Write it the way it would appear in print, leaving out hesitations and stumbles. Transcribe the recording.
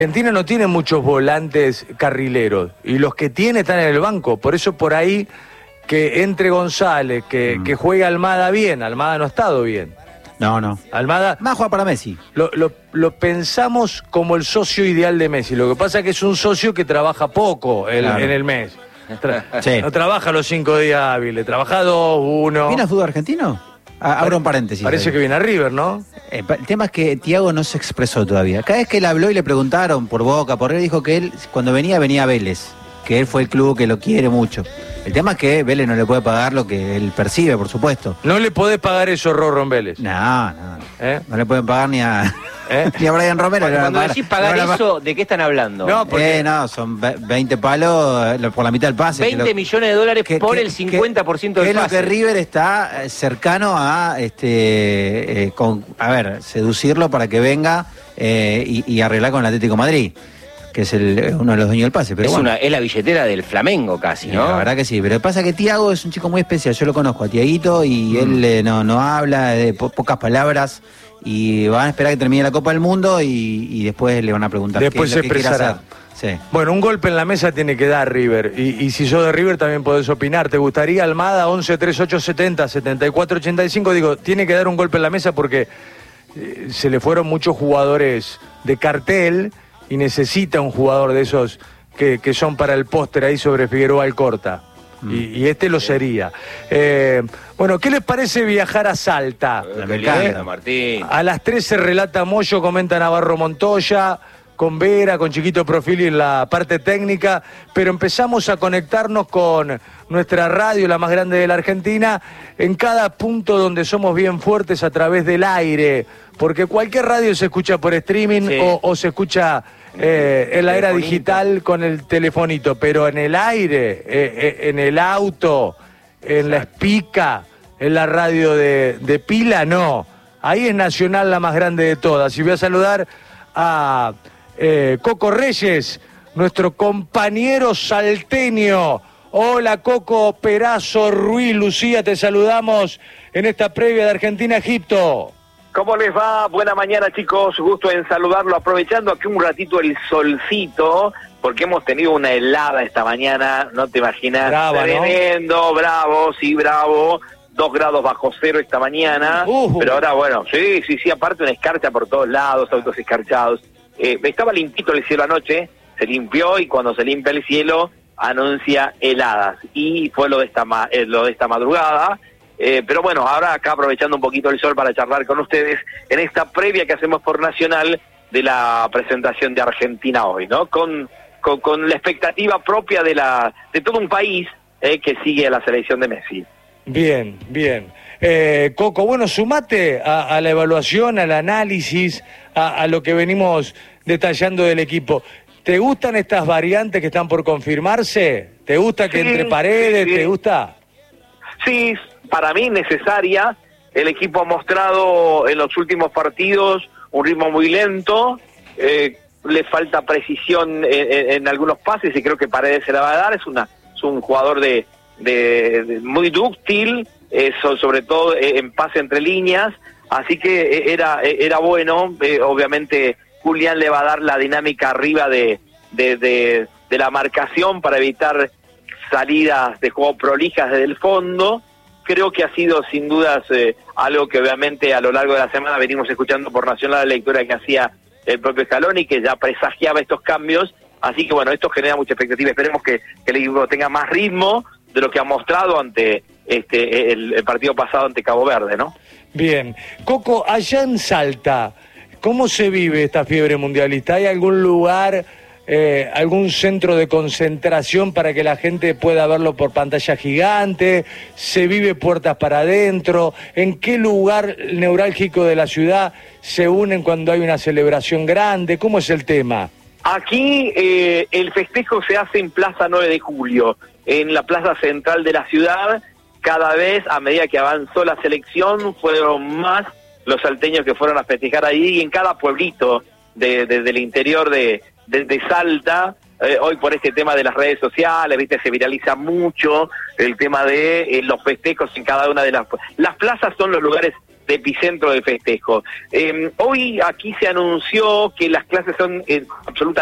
Argentina no tiene muchos volantes carrileros y los que tiene están en el banco, por eso por ahí que entre González, que juegue Almada bien, Almada no ha estado bien. No. Almada más juega para Messi. Lo pensamos como el socio ideal de Messi, lo que pasa es que es un socio que trabaja poco en el mes. Sí. No trabaja los 5 días hábiles, trabaja 2, 1. ¿Viene a fútbol argentino? Abro un paréntesis. Parece que viene a River, ¿no? El tema es que Thiago no se expresó todavía. Cada vez que él habló y le preguntaron por Boca, por él, dijo que él, cuando venía a Vélez, que él fue el club que lo quiere mucho. El tema es que Vélez no le puede pagar lo que él percibe, por supuesto. ¿No le podés pagar eso, Rorro, en Vélez? No. No le pueden pagar ni a... ni a Brian Romero. Cuando decís pagar eso, ¿de qué están hablando? No, porque... son 20 palos por la mitad del pase. 20 millones de dólares por el 50% del pase. Es lo que River está cercano a, seducirlo para que venga y arreglar con el Atlético de Madrid, que es uno de los dueños del pase. Pero es la billetera del Flamengo casi, ¿no? La verdad que sí, pero pasa que Thiago es un chico muy especial, yo lo conozco a Thiaguito y él no habla, de pocas palabras, y van a esperar que termine la Copa del Mundo y después le van a preguntar después qué es lo que quiere hacer. Sí. Bueno, un golpe en la mesa tiene que dar River, y si sos de River también podés opinar. ¿Te gustaría Almada 11-3870-7485? Digo, tiene que dar un golpe en la mesa porque se le fueron muchos jugadores de cartel y necesita un jugador de esos que son para el póster ahí sobre Figueroa Alcorta. Y este lo sería. Bueno, ¿qué les parece viajar a Salta? Me encanta, Martín. A las 13 relata Moyo, comenta Navarro Montoya, con Vera, con Chiquito Profili en la parte técnica, pero empezamos a conectarnos con nuestra radio, la más grande de la Argentina, en cada punto donde somos bien fuertes a través del aire, porque cualquier radio se escucha por streaming, sí, o se escucha en la era digital con el telefonito, pero en el aire, en el auto, en la espica, en la radio de pila, no. Ahí es Nacional, la más grande de todas. Y voy a saludar a Coco Reyes, nuestro compañero salteño. Hola Coco, Perazo, Ruiz, Lucía, te saludamos en esta previa de Argentina-Egipto. ¿Cómo les va? Buena mañana, chicos. Gusto en saludarlo. Aprovechando aquí un ratito el solcito, porque hemos tenido una helada esta mañana, no te imaginas. Brava, tremendo, ¿no? Bravo, sí, bravo. 2 grados bajo cero esta mañana. Pero ahora, bueno, sí, aparte una escarcha por todos lados, autos escarchados. Estaba limpito el cielo anoche, se limpió, y cuando se limpia el cielo anuncia heladas. Y fue lo de esta madrugada. Pero bueno, ahora acá aprovechando un poquito el sol para charlar con ustedes en esta previa que hacemos por Nacional de la presentación de Argentina hoy, ¿no? Con la expectativa propia de todo un país que sigue a la selección de Messi. Bien. Coco, bueno, sumate a la evaluación, al análisis, a lo que venimos detallando del equipo. ¿Te gustan estas variantes que están por confirmarse? ¿Te gusta que entre Paredes? Sí. ¿Te gusta? Sí, para mí necesaria. El equipo ha mostrado en los últimos partidos un ritmo muy lento, le falta precisión en algunos pases, y creo que Paredes se la va a dar. Es un jugador de muy dúctil, sobre todo en pase entre líneas, así que era bueno. Obviamente Julián le va a dar la dinámica arriba de la marcación para evitar salidas de juego prolijas desde el fondo. Creo que ha sido sin dudas algo que obviamente a lo largo de la semana venimos escuchando por Nacional, la lectura que hacía el propio Scaloni, que ya presagiaba estos cambios. Así que bueno, esto genera mucha expectativa. Esperemos que el equipo tenga más ritmo de lo que ha mostrado ante el partido pasado ante Cabo Verde, ¿no? Bien. Coco, allá en Salta, ¿cómo se vive esta fiebre mundialista? ¿Hay algún lugar, algún centro de concentración para que la gente pueda verlo por pantalla gigante? ¿Se vive puertas para adentro? ¿En qué lugar neurálgico de la ciudad se unen cuando hay una celebración grande? ¿Cómo es el tema? Aquí el festejo se hace en Plaza 9 de Julio, en la plaza central de la ciudad. Cada vez, a medida que avanzó la selección, fueron más los salteños que fueron a festejar ahí, y en cada pueblito del interior de Salta. Hoy por este tema de las redes sociales, viste, se viraliza mucho el tema de los festejos en cada una de las plazas. Son los lugares epicentro de festejo. Hoy aquí se anunció que las clases son absolutamente